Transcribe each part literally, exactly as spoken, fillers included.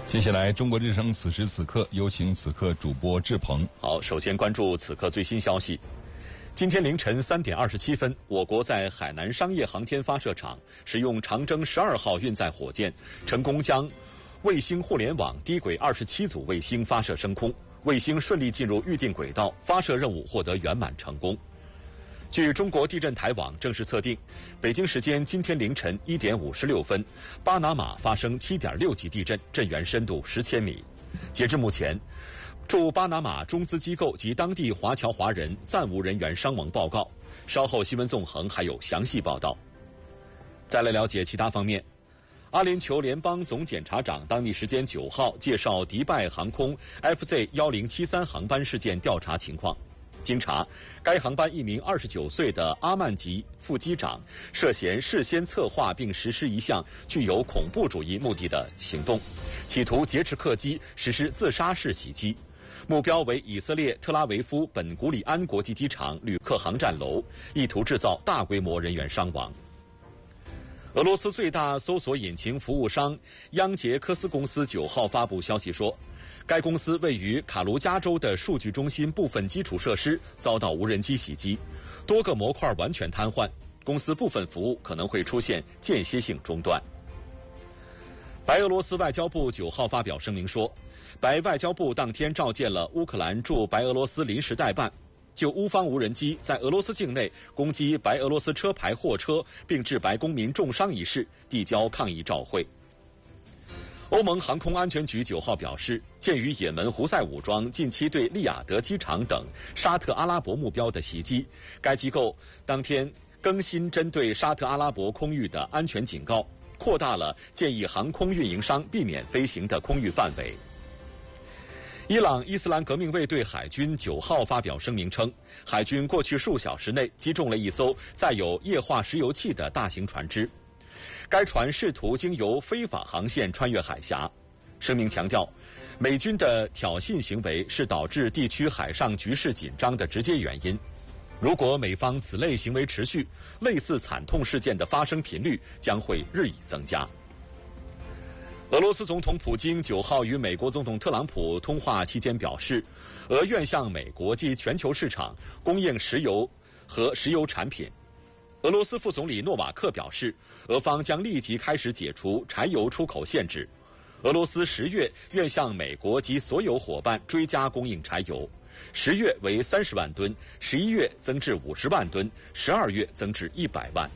接下来，中国之声此时此刻有请此刻主播志鹏。 好，首先关注此刻最新消息。今天凌晨三点二十七分，我国在海南商业航天发射场使用长征十二号运载火箭，成功将卫星互联网低轨二十七组卫星发射升空，卫星顺利进入预定轨道，发射任务获得圆满成功。据中国地震台网正式测定，北京时间今天凌晨一点五十六分，巴拿马发生七点六级地震，震源深度十千米。截至目前，驻巴拿马中资机构及当地华侨华人暂无人员伤亡报告。稍后新闻纵横还有详细报道。再来了解其他方面。阿联酋联邦总检察长当地时间九号介绍迪拜航空 F Z 一零七三航班事件调查情况。经查，该航班一名二十九岁的阿曼籍副机长涉嫌事先策划并实施一项具有恐怖主义目的的行动，企图劫持客机实施自杀式袭击，目标为以色列特拉维夫本古里安国际机场旅客航站楼，意图制造大规模人员伤亡。俄罗斯最大搜索引擎服务商央杰克斯公司九号发布消息说，该公司位于卡卢加州的数据中心部分基础设施遭到无人机袭击，多个模块完全瘫痪，公司部分服务可能会出现间歇性中断。白俄罗斯外交部九号发表声明说，白外交部当天召见了乌克兰驻白俄罗斯临时代办，就乌方无人机在俄罗斯境内攻击白俄罗斯车牌货车并致白公民重伤一事递交抗议照会。欧盟航空安全局九号表示，鉴于也门胡塞武装近期对利雅得机场等沙特阿拉伯目标的袭击，该机构当天更新针对沙特阿拉伯空域的安全警告，扩大了建议航空运营商避免飞行的空域范围。伊朗伊斯兰革命卫队海军九号发表声明称，海军过去数小时内击中了一艘载有液化石油气的大型船只，该船试图经由非法航线穿越海峡。声明强调，美军的挑衅行为是导致地区海上局势紧张的直接原因。如果美方此类行为持续，类似惨痛事件的发生频率将会日益增加。俄罗斯总统普京九号与美国总统特朗普通话期间表示，俄愿向美国及全球市场供应石油和石油产品。俄罗斯副总理诺瓦克表示，俄方将立即开始解除柴油出口限制。俄罗斯十月愿向美国及所有伙伴追加供应柴油，十月为三十万吨，十一月增至五十万吨，十二月增至一百万。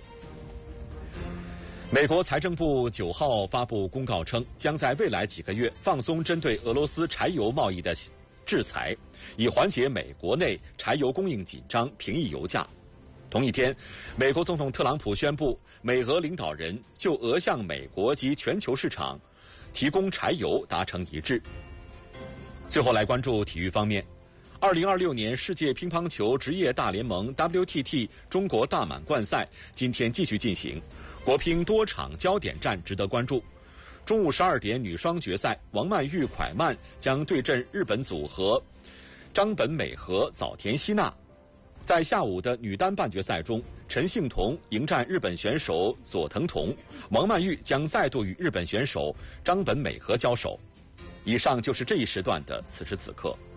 美国财政部九号发布公告称，将在未来几个月放松针对俄罗斯柴油贸易的制裁，以缓解美国内柴油供应紧张，平抑油价。同一天，美国总统特朗普宣布，美俄领导人就俄向美国及全球市场提供柴油达成一致。最后来关注体育方面，二零二六年世界乒乓球职业大联盟 W T T 中国大满贯赛今天继续进行，国乒多场焦点战值得关注。中午十二点女双决赛，王曼玉蒯曼将对阵日本组合张本美和早田希娜。在下午的女单半决赛中，陈幸同迎战日本选手佐藤瞳，王曼玉将再度与日本选手张本美和交手。以上就是这一时段的此时此刻。